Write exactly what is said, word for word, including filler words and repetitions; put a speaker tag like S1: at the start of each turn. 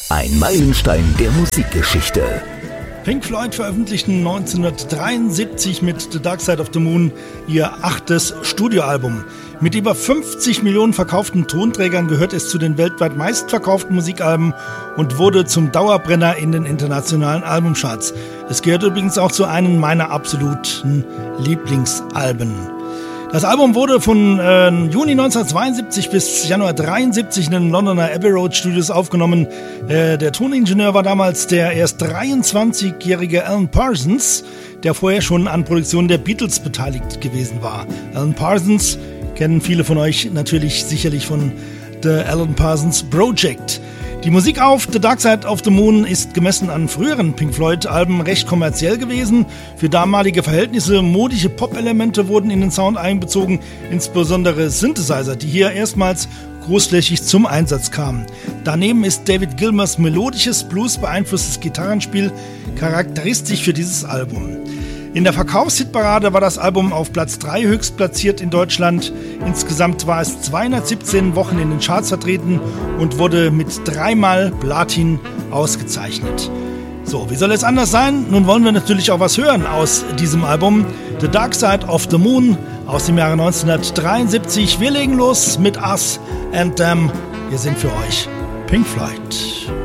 S1: Ein Meilenstein der Musikgeschichte.
S2: Pink Floyd veröffentlichten neunzehnhundertdreiundsiebzig mit The Dark Side of the Moon ihr achtes Studioalbum. Mit über fünfzig Millionen verkauften Tonträgern gehört es zu den weltweit meistverkauften Musikalben und wurde zum Dauerbrenner in den internationalen Albumcharts. Es gehört übrigens auch zu einem meiner absoluten Lieblingsalben. Das Album wurde von äh, Juni neunzehnhundertzweiundsiebzig bis Januar dreiundsiebzig in den Londoner Abbey Road Studios aufgenommen. Äh, der Toningenieur war damals der erst dreiundzwanzigjährige Alan Parsons, der vorher schon an Produktionen der Beatles beteiligt gewesen war. Alan Parsons kennen viele von euch natürlich sicherlich von The Alan Parsons Project. Die Musik auf The Dark Side of the Moon ist gemessen an früheren Pink Floyd-Alben recht kommerziell gewesen. Für damalige Verhältnisse modische Pop-Elemente wurden in den Sound einbezogen, insbesondere Synthesizer, die hier erstmals großflächig zum Einsatz kamen. Daneben ist David Gilmours melodisches, blues-beeinflusstes Gitarrenspiel charakteristisch für dieses Album. In der Verkaufshitparade war das Album auf Platz drei höchst platziert in Deutschland. Insgesamt war es zweihundertsiebzehn Wochen in den Charts vertreten und wurde mit dreimal Platin ausgezeichnet. So, wie soll es anders sein? Nun wollen wir natürlich auch was hören aus diesem Album. The Dark Side of the Moon aus dem Jahre neunzehnhundertdreiundsiebzig. Wir legen los mit Us and Them. Wir sind für euch Pink Floyd.